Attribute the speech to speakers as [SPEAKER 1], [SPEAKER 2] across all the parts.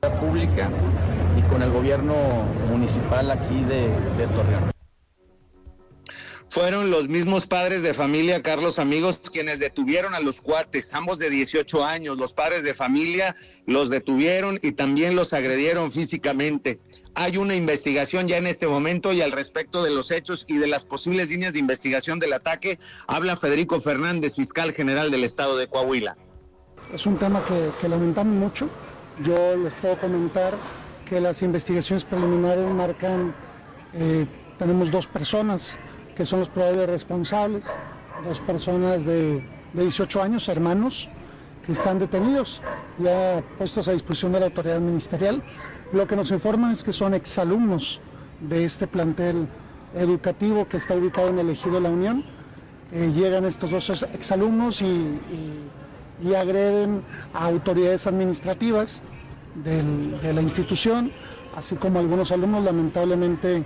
[SPEAKER 1] pública y con el gobierno municipal aquí de Torreón.
[SPEAKER 2] Fueron los mismos padres de familia, Carlos, amigos, quienes detuvieron a los cuates, ambos de 18 años. Los padres de familia los detuvieron y también los agredieron físicamente. Hay una investigación ya en este momento y al respecto de los hechos y de las posibles líneas de investigación del ataque, habla Federico Fernández, fiscal general del estado de Coahuila.
[SPEAKER 3] Es un tema que lamentamos mucho. Yo les puedo comentar que las investigaciones preliminares marcan, tenemos 2 personas que son los probables responsables, 2 personas de 18 años, hermanos, que están detenidos, ya puestos a disposición de la autoridad ministerial. Lo que nos informan es que son exalumnos de este plantel educativo que está ubicado en el Ejido La Unión. Llegan estos 2 exalumnos y agreden a autoridades administrativas de la institución, así como algunos alumnos. Lamentablemente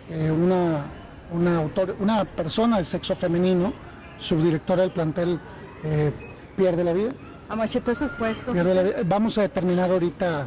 [SPEAKER 3] una persona de sexo femenino, subdirectora del plantel, pierde la vida.
[SPEAKER 4] Amachetó sus puestos.
[SPEAKER 3] Vamos a determinar ahorita.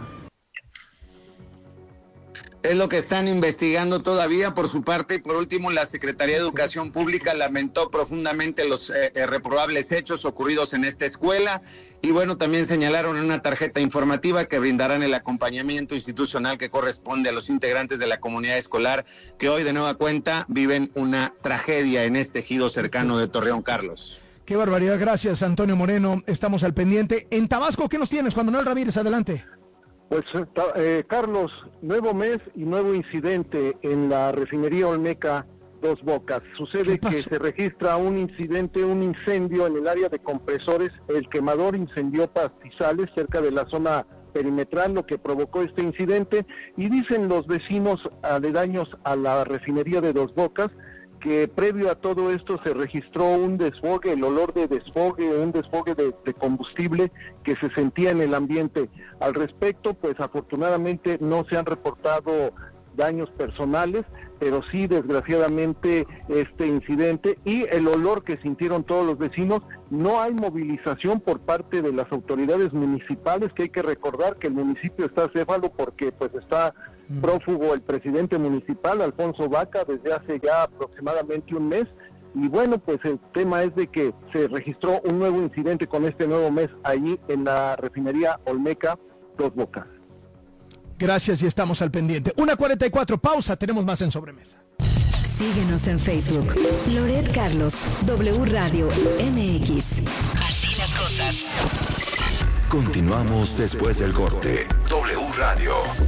[SPEAKER 2] Es lo que están investigando todavía por su parte. Y por último, la Secretaría de Educación Pública lamentó profundamente los reprobables hechos ocurridos en esta escuela. Y bueno, también señalaron en una tarjeta informativa que brindarán el acompañamiento institucional que corresponde a los integrantes de la comunidad escolar que hoy de nueva cuenta viven una tragedia en este ejido cercano de Torreón, Carlos.
[SPEAKER 5] Qué barbaridad, gracias Antonio Moreno, estamos al pendiente. En Tabasco, ¿qué nos tienes? Juan Manuel Ramírez, adelante.
[SPEAKER 6] Pues Carlos, nuevo mes y nuevo incidente en la refinería Olmeca Dos Bocas. Sucede que se registra un incendio en el área de compresores. El quemador incendió pastizales cerca de la zona perimetral, lo que provocó este incidente, y dicen los vecinos aledaños a la refinería de Dos Bocas que previo a todo esto se registró un desfogue, el olor de desfogue, un desfogue de combustible que se sentía en el ambiente. Al respecto, pues afortunadamente no se han reportado daños personales, pero sí desgraciadamente este incidente y el olor que sintieron todos los vecinos. No hay movilización por parte de las autoridades municipales, que hay que recordar que el municipio está acéfalo porque pues está prófugo el presidente municipal, Alfonso Vaca, desde hace ya aproximadamente un mes. Y bueno, pues el tema es de que se registró un nuevo incidente con este nuevo mes allí en la refinería Olmeca Dos Bocas.
[SPEAKER 5] Gracias y estamos al pendiente. 1:44, pausa, tenemos más en Sobremesa.
[SPEAKER 7] Síguenos en Facebook. Loret Carlos, W Radio MX. Así las cosas.
[SPEAKER 8] Continuamos después del corte. W Radio.